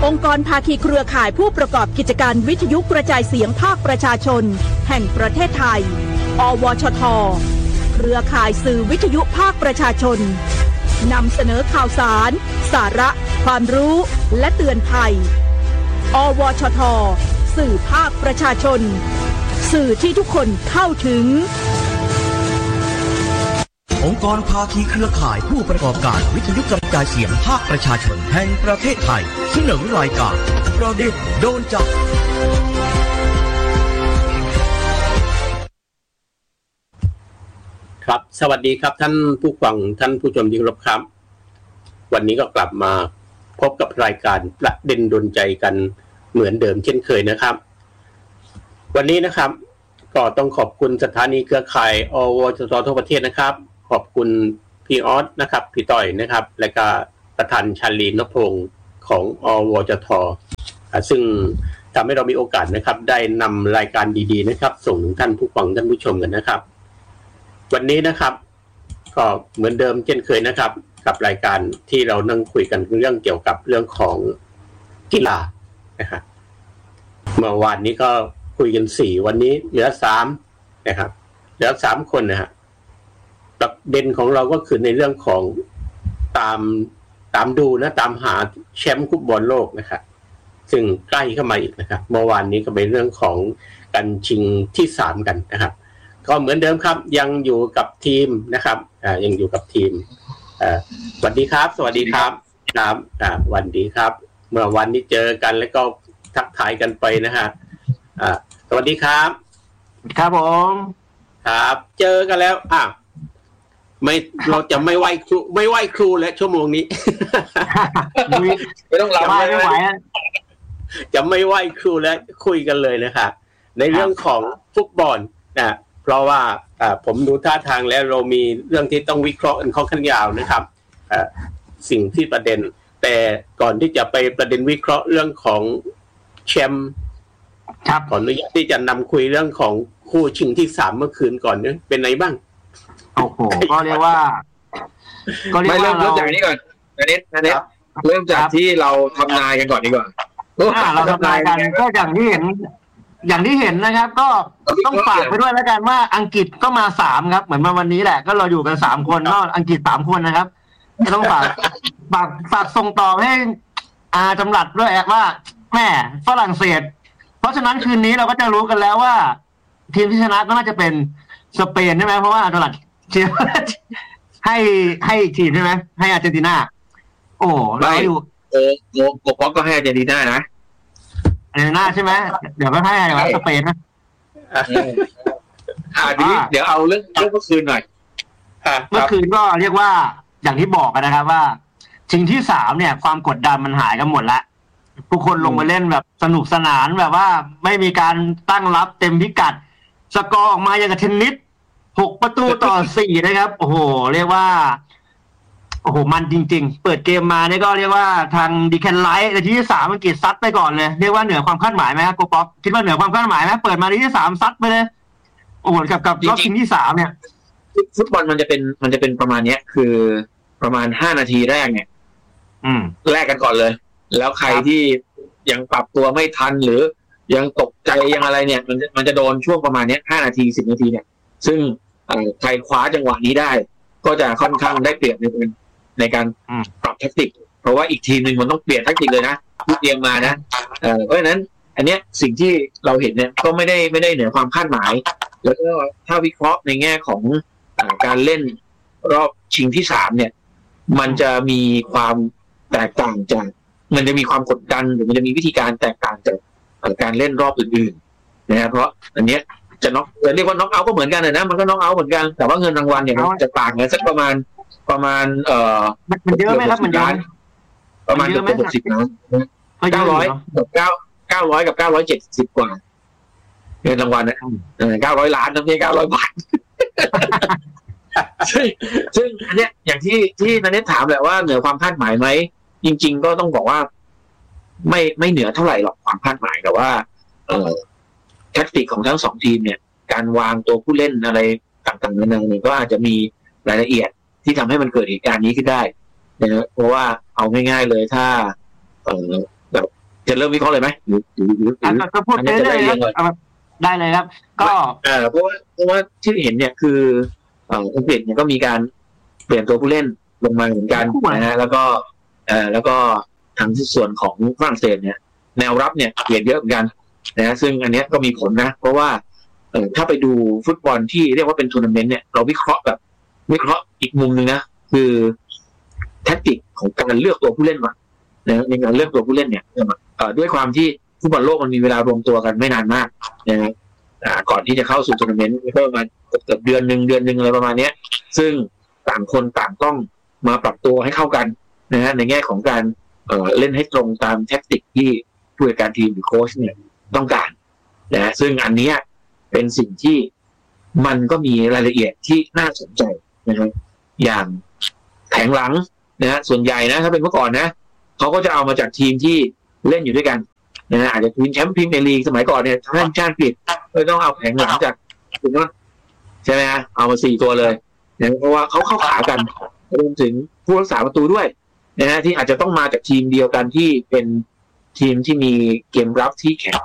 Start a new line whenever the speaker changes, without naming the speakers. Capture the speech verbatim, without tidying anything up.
องค์กรภาคีเครือข่ายผู้ประกอบกิจการวิทยุกระจายเสียงภาคประชาชนแห่งประเทศไทยอวชทเครือข่ายสื่อวิทยุภาคประชาชนนำเสนอข่าวสารสาระความรู้และเตือนภัยอวชทสื่อภาคประชาชนสื่อที่ทุกคนเข้าถึง
องค์กรภาคีเครือข่ายผู้ประกอบการวิทยุกระจายเสียงภาคประชาชนแห่งประเทศไทยเสนอรายการประเด็นโดนจับ
ครับสวัสดีครับท่านผู้ฟังท่านผู้ชมที่เคารพครับวันนี้ก็กลับมาพบกับรายการประเด็นโดนใจกันเหมือนเดิมเช่นเคยนะครับวันนี้นะครับก็ต้องขอบคุณสถานีเครือข่ายอวชททั่วประเทศนะครับขอบคุณพี่ออสนะครับพี่ต้อยนะครับและก็ประธานชาลีนพงศ์ของอวชทซึ่งทำให้เรามีโอกาสนะครับได้นำรายการดีๆนะครับส่งถึงท่านผู้ฟังท่านผู้ชมกันนะครับวันนี้นะครับก็เหมือนเดิมเช่นเคยนะครับกับรายการที่เรานั่งคุยกันเรื่องเกี่ยวกับเรื่องของกีฬานะครับเมื่อวานนี้ก็คุยกันสี่วันนี้เหลือสามนะครับเหลือสามคนนะฮะประเด็นของเราก็คือในเรื่องของตามตามดูนะตามหาแชมป์ฟุตบอลโลกนะครับซึ่งใกล้เข้ามาอีกนะครับเมื่อวานนี้ก็เป็นเรื่องของการชิงที่สามกันนะครับก็เหมือนเดิมครับยังอยู่กับทีมนะครับอ่ายังอยู่กับทีมอ่าสวัสดีครับสวัสดีครับครับอ่าสวัสดีครับเมื่อวันนี้เจอกันแล้วก็ทักทายกันไปนะฮะอ่าสวัสดีครับ
ครับผม
ครับเจอกันแล้วอ่ะไม่เราจะไม่ไหว้ครูไม่ไหว้ครูแล้วชั่วโมงนี้
ไม่ต้องรับไม่ไหว
จะไม่ไหว้ครูแล้วคุยกันเลยนะครับในเรื่องของฟุตบอลนะเพราะว่าผมดูท่าทางแล้วเรามีเรื่องที่ต้องวิเคราะห์กันค่อนข้างยาวนะครับสิ่งที่ประเด็นแต่ก่อนที่จะไปประเด็นวิเคราะห์เรื่องของแชมป์ขออนุญาตที่จะนำคุยเรื่องของคู่ชิงที่สามเมื่อคืนก่อนเนี่ยเป็นไงบ้าง
โอ้โหก็เรียกว่า
ก็เรียกว่าเราเริ่มจากนี้ก่อนอันนี้อันนี้เริ่มจากที่เราทำนายกันก่อนดีกว่า
เราทำนายกันก็อย่างที่เห็นอย่างที่เห็นนะครับก็ต้องฝากไปด้วยแล้วกันว่าอังกฤษก็มาสามครับเหมือนมาวันนี้แหละก็เราอยู่กันสามคนก็อังกฤษสามคนนะครับก็ต้องฝากฝากฝากส่งต่อให้อาจำรัดด้วยว่าแม่ฝรั่งเศสเพราะฉะนั้นคืนนี้เราก็จะรู้กันแล้วว่าทีมที่ชนะก็น่าจะเป็นสเปนใช่ไหมเพราะว่าอาจำรัดเชียร์ให้ให้ทีมใช่ไหมให้อาร์เจนตินาโอ้เราอยู่
โอ้โหโกป๊อกก็ให้อาร์เจนตินานะ
อาร์เจนตินาใช่ไหมเดี๋ยวไม่ให้อะไรวะสเปนนะ
อ่าดีเดี๋ยวเอาเรื่องเรื่องเมื่อคืนหน่อย
เมื่อคืนก็เรียกว่าอย่างที่บอกกันนะครับว่าชิงที่สามเนี่ยความกดดันมันหายกันหมดละทุกคนลงมาเล่นแบบสนุกสนานแบบว่าไม่มีการตั้งรับเต็มพิกัดสกอร์ออกมาอย่างกับเทนนิสหกประตูต่อสี่นะครับโอ้โหเรียกว่าโอ้โหมันจริงๆเปิดเกมมาเนี่ยก็เรียกว่าทางดีแคนไลท์ในที่ที่สามอังกฤษซัดไปก่อนเลยเรียกว่าเหนือความคาดหมายไหมครับโกป๊อปคิดว่าเหนือความคาดหมายไหมเปิดมาในที่สามซัดไปเลยโอ้โหกับกับรอบชิงที่สามเนี่ย
ฟุตบอลมันจะเป็นมันจะเป็นประมาณเนี้ยคือประมาณห้านาทีแรกเนี่ย
อืม
แลกกันก่อนเลยแล้วใครที่ยังปรับตัวไม่ทันหรือยังตกใจยังอะไรเนี่ยมันมันจะโดนช่วงประมาณเนี้ยห้านาทีสิบนาทีเนี่ยซึ่งใครคว้าจังหวะนี้ได้ก็จะค่อนข้างได้เปรียบในการในการปรับแทคติกเพราะว่าอีกทีมนึงมันต้องเปลี่ยนแทคติกเลยนะที่เตรียมมานะเอ่อเพราะฉะนั้นอันเนี้ยสิ่งที่เราเห็นเนี่ยก็ไม่ได้ไม่ได้เหนือความคาดหมายแล้วก็ถ้าวิเคราะห์ในแง่ของการเล่นรอบชิงที่สามเนี่ยมันจะมีความแตกต่างจากมันจะมีความกดดันหรือมันจะมีวิธีการแตกต่างจากการเล่นรอบอื่นๆนะเพราะอันเนี้ยจะน็อกจะเรียกว่าน็อกเอาท์ก็เหมือนกันนะมันก็น็อกเอาท์เหมือนกันแต่ว่าเงินรางวัลเนี่ยมันจะต่างกันสักประมาณประมาณเอ่อ
มันเยอะไหมครับมันเยอะ
ประมาณเกือบหกสิบล้านเก้าร้อยกับเก้าเก้าร้อยกับเก้าร้อยเจ็ดสิบกว่าเงินรางวัลนะเก้าร้อยล้านนะไม่ใช่เก้าร้อยบาทซึ่งซึ่งอันเนี้ยอย่างที่ที่นันเน็ตถามแหละว่าเหนือความคาดหมายไหมจริงๆก็ต้องบอกว่าไม่ไม่เหนือเท่าไหร่หรอกความคาดหมายแต่ว่าเอ่อแทคติกของทั้งสองทีมเนี่ยการวางตัวผู้เล่นอะไรต่างๆนานาเนี่ยก็อาจจะมีรายละเอียดที่ทำให้มันเกิดเหตุการณ์นี้ขึ้นได้นะเพราะว่าเอาง่ายๆเลยถ้าเอ่อแบบจะเริ่มวิเคราะห์เลยไหมหรือหรือหรือ
ก็พูดไปเลยครับได้เลยครับก็
เออเพราะว่าเพราะว่าที่เห็นเนี่ยคือเอ่ออังกฤษเนี่ยก็มีการเปลี่ยนตัวผู้เล่นลงมาเหมือนกันนะฮะแล้วก็เอ่อแล้วก็ทางส่วนของฝรั่งเศสเนี่ยแนวรับเนี่ยเปลี่ยนเยอะเหมือนกันนะซึ่งอันนี้ก็มีผลนะเพราะว่าเอ่อถ้าไปดูฟุตบอลที่เรียกว่าเป็นทัวร์นาเมนต์เนี่ยเราวิเคราะห์แบบวิเคราะห์อีกมุมนึงนะคือแทคติกของการเลือกตัวผู้เล่นมานะในการเลือกตัวผู้เล่นเนี่ยเอ่อด้วยความที่ฟุตบอลโลกมันมีเวลารวมตัวกันไม่นานมากนะฮะก่อนที่จะเข้าสู่ทัวร์นาเมนต์ก็ประมาณเกือบเดือนนึงเดือนนึงอะไรประมาณนี้ซึ่งต่างคนต่างต้องมาปรับตัวให้เข้ากันนะฮะในแง่ของการเอ่อเล่นให้ตรงตามแทคติกที่ผู้จัดการทีมหรือโค้ชเนี่ยต้องการนะซึ่งอันนี้เป็นสิ่งที่มันก็มีรายละเอียดที่น่าสนใจนะครับอย่างแผงหลังนะฮะส่วนใหญ่นะถ้าเป็นเมื่อก่อนนะเขาก็จะเอามาจากทีมที่เล่นอยู่ด้วยกันนะฮะอาจจะทีมแชมป์พรีเมียร์ลีกสมัยก่อนเนี่ยท่านชาติปิดก็ต้องเอาแผงหลังจากคุณว่าใช่ไหมฮะเอามาสี่ตัวเลยนะเพราะว่าเขาเข้าขากันรวมถึงผู้รักษาประตูด้วยนะฮะที่อาจจะต้องมาจากทีมเดียวกันที่เป็นทีมที่มีเกมรับที่แข็ง